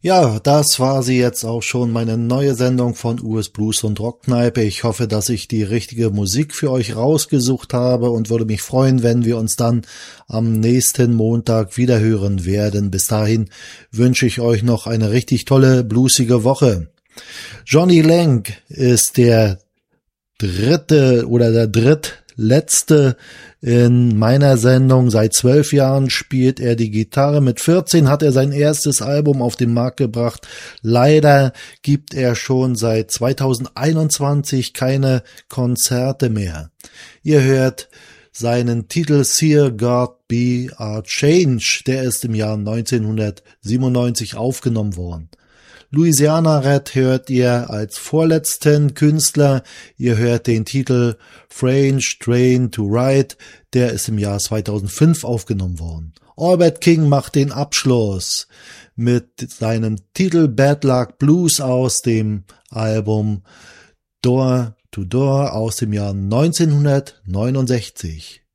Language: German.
Ja, das war sie jetzt auch schon, meine neue Sendung von US Blues und Rockkneipe. Ich hoffe, dass ich die richtige Musik für euch rausgesucht habe und würde mich freuen, wenn wir uns dann am nächsten Montag wieder hören werden. Bis dahin wünsche ich euch noch eine richtig tolle, bluesige Woche. Jonny Lang ist der drittletzte in meiner Sendung. Seit 12 Jahren spielt er die Gitarre. Mit 14 hat er sein erstes Album auf den Markt gebracht. Leider gibt er schon seit 2021 keine Konzerte mehr. Ihr hört seinen Titel Seer God Be a Change. Der ist im Jahr 1997 aufgenommen worden. Louisiana Red hört ihr als vorletzten Künstler. Ihr hört den Titel French Train to Ride. Der ist im Jahr 2005 aufgenommen worden. Albert King macht den Abschluss mit seinem Titel Bad Luck Blues aus dem Album Door to Door aus dem Jahr 1969.